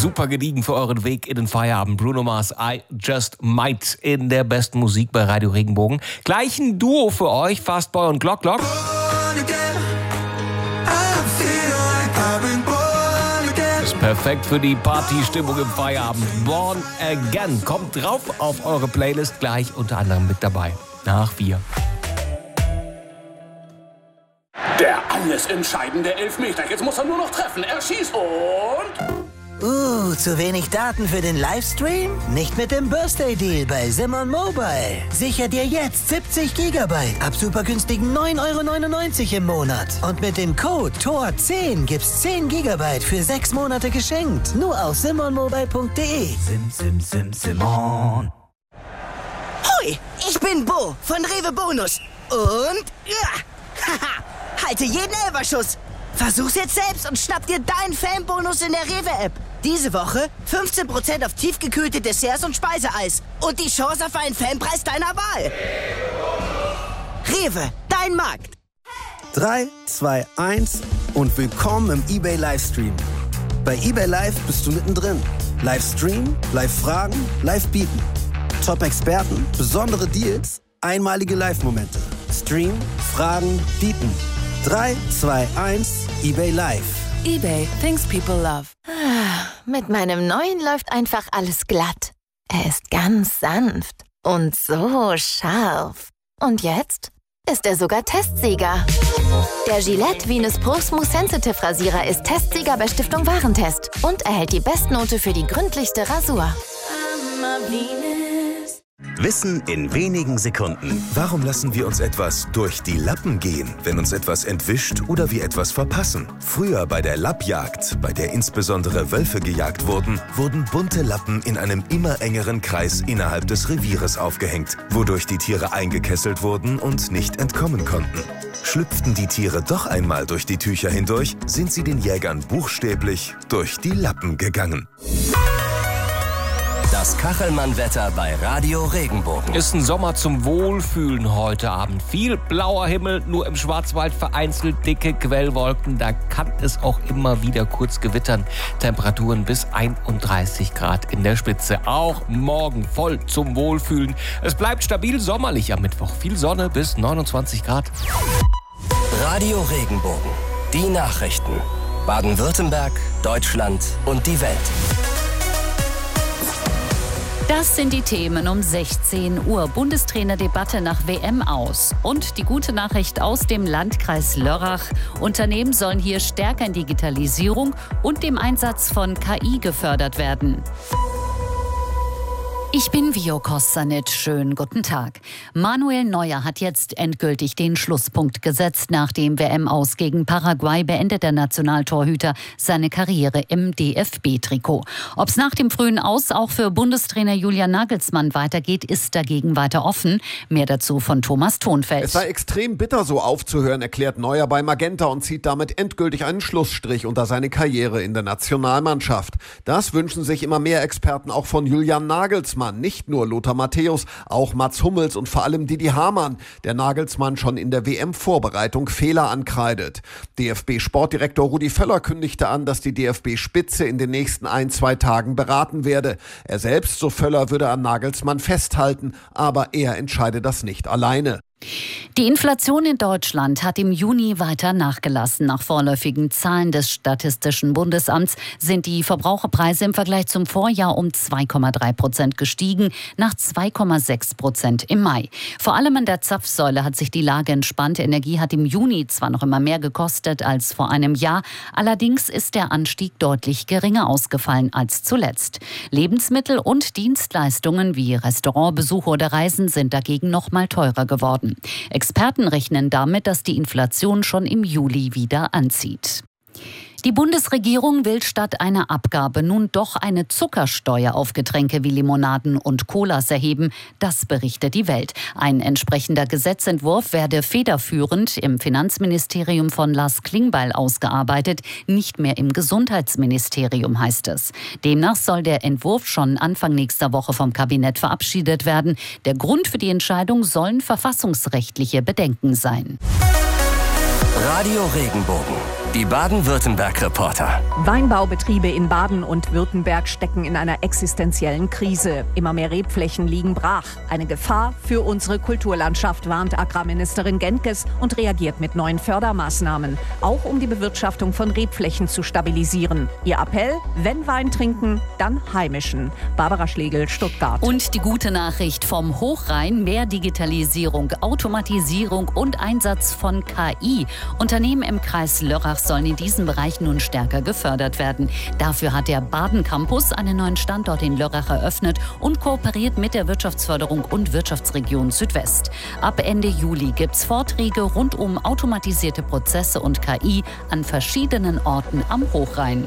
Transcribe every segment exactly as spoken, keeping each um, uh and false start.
Super gediegen für euren Weg in den Feierabend. Bruno Mars, I Just Might in der besten Musik bei Radio Regenbogen. Gleich ein Duo für euch, Fastboy und Glock Glock. Ist perfekt für die Partystimmung im Feierabend. Born Again kommt drauf auf eure Playlist, gleich unter anderem mit dabei. Nach vier. Der alles entscheidende Elfmeter. Jetzt muss er nur noch treffen. Er schießt und... Uh, zu wenig Daten für den Livestream? Nicht mit dem Birthday Deal bei Simon Mobile. Sicher dir jetzt siebzig Gigabyte ab super günstigen neun Euro neunundneunzig im Monat. Und mit dem Code T O R zehn gibt's zehn Gigabyte für sechs Monate geschenkt. Nur auf simon mobile punkt de. Sim, sim, sim, Simon. Hoi, ich bin Bo von Rewe Bonus. Und... Ja, haha, halte jeden Elferschuss. Versuch's jetzt selbst und schnapp dir deinen Fanbonus in der Rewe-App. Diese Woche fünfzehn Prozent auf tiefgekühlte Desserts und Speiseeis. Und die Chance auf einen Fanpreis deiner Wahl. Rewe, dein Markt. drei, zwei, eins und willkommen im eBay Livestream. Bei eBay Live bist du mittendrin. Livestream, Live-Fragen, Live-Bieten. Top-Experten, besondere Deals, einmalige Live-Momente. Stream, Fragen, Bieten. drei, zwei, eins, eBay Live. eBay, things people love. Mit meinem neuen läuft einfach alles glatt. Er ist ganz sanft und so scharf. Und jetzt ist er sogar Testsieger. Der Gillette Venus Pro Smooth Sensitive Rasierer ist Testsieger bei Stiftung Warentest und erhält die Bestnote für die gründlichste Rasur. Wissen in wenigen Sekunden. Warum lassen wir uns etwas durch die Lappen gehen, wenn uns etwas entwischt oder wir etwas verpassen? Früher bei der Lappjagd, bei der insbesondere Wölfe gejagt wurden, wurden bunte Lappen in einem immer engeren Kreis innerhalb des Revieres aufgehängt, wodurch die Tiere eingekesselt wurden und nicht entkommen konnten. Schlüpften die Tiere doch einmal durch die Tücher hindurch, sind sie den Jägern buchstäblich durch die Lappen gegangen. Das Kachelmann-Wetter bei Radio Regenbogen. Ist ein Sommer zum Wohlfühlen heute Abend. Viel blauer Himmel, nur im Schwarzwald vereinzelt dicke Quellwolken. Da kann es auch immer wieder kurz gewittern. Temperaturen bis einunddreißig Grad in der Spitze. Auch morgen voll zum Wohlfühlen. Es bleibt stabil sommerlich am Mittwoch. Viel Sonne bis neunundzwanzig Grad. Radio Regenbogen. Die Nachrichten. Baden-Württemberg, Deutschland und die Welt. Das sind die Themen um sechzehn Uhr. Bundestrainerdebatte nach W M aus. Und die gute Nachricht aus dem Landkreis Lörrach. Unternehmen sollen hier stärker in Digitalisierung und dem Einsatz von K I gefördert werden. Ich bin Vio Kostanic. Schönen guten Tag. Manuel Neuer hat jetzt endgültig den Schlusspunkt gesetzt. Nach dem W M-Aus gegen Paraguay beendet der Nationaltorhüter seine Karriere im D F B-Trikot. Ob es nach dem frühen Aus auch für Bundestrainer Julian Nagelsmann weitergeht, ist dagegen weiter offen. Mehr dazu von Thomas Thonfeld. Es sei extrem bitter, so aufzuhören, erklärt Neuer bei Magenta und zieht damit endgültig einen Schlussstrich unter seine Karriere in der Nationalmannschaft. Das wünschen sich immer mehr Experten auch von Julian Nagelsmann. Nicht nur Lothar Matthäus, auch Mats Hummels und vor allem Didi Hamann, der Nagelsmann schon in der W M-Vorbereitung Fehler ankreidet. D F B-Sportdirektor Rudi Völler kündigte an, dass die D F B-Spitze in den nächsten ein, zwei Tagen beraten werde. Er selbst, so Völler, würde an Nagelsmann festhalten, aber er entscheide das nicht alleine. Die Inflation in Deutschland hat im Juni weiter nachgelassen. Nach vorläufigen Zahlen des Statistischen Bundesamts sind die Verbraucherpreise im Vergleich zum Vorjahr um zwei Komma drei Prozent gestiegen, nach zwei Komma sechs Prozent im Mai. Vor allem an der Zapfsäule hat sich die Lage entspannt. Energie hat im Juni zwar noch immer mehr gekostet als vor einem Jahr, allerdings ist der Anstieg deutlich geringer ausgefallen als zuletzt. Lebensmittel und Dienstleistungen wie Restaurantbesuche oder Reisen sind dagegen noch mal teurer geworden. Experten rechnen damit, dass die Inflation schon im Juli wieder anzieht. Die Bundesregierung will statt einer Abgabe nun doch eine Zuckersteuer auf Getränke wie Limonaden und Colas erheben. Das berichtet die Welt. Ein entsprechender Gesetzentwurf werde federführend im Finanzministerium von Lars Klingbeil ausgearbeitet, nicht mehr im Gesundheitsministerium, heißt es. Demnach soll der Entwurf schon Anfang nächster Woche vom Kabinett verabschiedet werden. Der Grund für die Entscheidung sollen verfassungsrechtliche Bedenken sein. Radio Regenbogen. Die Baden-Württemberg-Reporter. Weinbaubetriebe in Baden und Württemberg stecken in einer existenziellen Krise. Immer mehr Rebflächen liegen brach. Eine Gefahr für unsere Kulturlandschaft, warnt Agrarministerin Gentges und reagiert mit neuen Fördermaßnahmen. Auch um die Bewirtschaftung von Rebflächen zu stabilisieren. Ihr Appell, wenn Wein trinken, dann heimischen. Barbara Schlegel, Stuttgart. Und die gute Nachricht vom Hochrhein: mehr Digitalisierung, Automatisierung und Einsatz von K I. Unternehmen im Kreis Lörrach sollen in diesem Bereich nun stärker gefördert werden. Dafür hat der Baden Campus einen neuen Standort in Lörrach eröffnet und kooperiert mit der Wirtschaftsförderung und Wirtschaftsregion Südwest. Ab Ende Juli gibt's Vorträge rund um automatisierte Prozesse und K I an verschiedenen Orten am Hochrhein.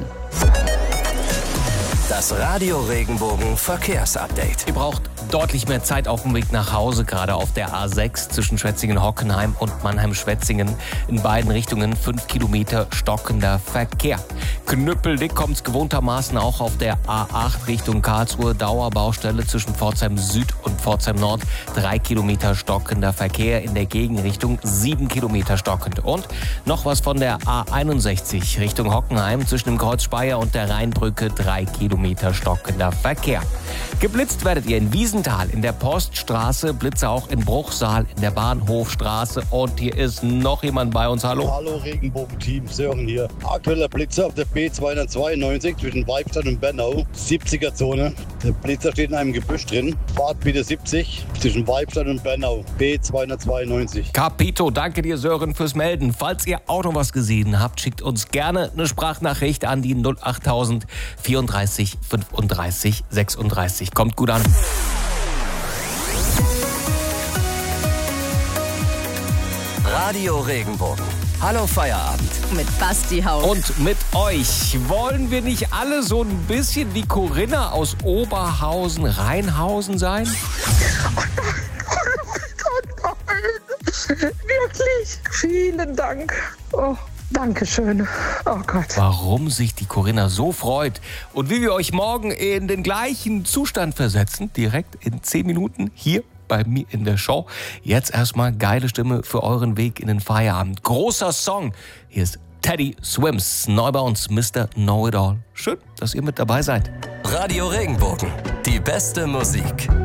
Das Radio Regenbogen Verkehrsupdate. Ihr braucht deutlich mehr Zeit auf dem Weg nach Hause, gerade auf der A sechs zwischen Schwetzingen-Hockenheim und Mannheim-Schwetzingen. In beiden Richtungen fünf Kilometer stockender Verkehr. Knüppeldick kommt's gewohntermaßen auch auf der A acht Richtung Karlsruhe. Dauerbaustelle zwischen Pforzheim Süd und Pforzheim Nord. Drei Kilometer stockender Verkehr. In der Gegenrichtung sieben Kilometer stockend. Und noch was von der A einundsechzig Richtung Hockenheim zwischen dem Kreuz Speyer und der Rheinbrücke. Drei Kilometer stockender Verkehr. Geblitzt werdet ihr in Wiesenthal in der Poststraße, Blitze auch in Bruchsal in der Bahnhofstraße. Und hier ist noch jemand bei uns. Hallo. Hallo Regenbogen-Team, Sören hier. Aktueller Blitzer auf der B zweihundertzweiundneunzig zwischen Weibstadt und Bernau, siebziger Zone. Der Blitzer steht in einem Gebüsch drin. Fahrt bitte siebzig zwischen Weibstadt und Bernau, B zweihundertzweiundneunzig. Capito, danke dir Sören fürs Melden. Falls ihr auch noch was gesehen habt, schickt uns gerne eine Sprachnachricht an die null achttausend vierunddreißig fünfunddreißig sechsunddreißig. Kommt gut an. Radio Regenbogen. Hallo Feierabend. Mit Basti Hauch. Und mit euch. Wollen wir nicht alle so ein bisschen wie Corinna aus Oberhausen, Rheinhausen sein? Wirklich. Vielen Dank. Oh. Dankeschön. Oh Gott. Warum sich die Corinna so freut und wie wir euch morgen in den gleichen Zustand versetzen, direkt in zehn Minuten hier bei mir in der Show. Jetzt erstmal geile Stimme für euren Weg in den Feierabend. Großer Song. Hier ist Teddy Swims, neu bei uns, Mister Know-It-All. Schön, dass ihr mit dabei seid. Radio Regenbogen, die beste Musik.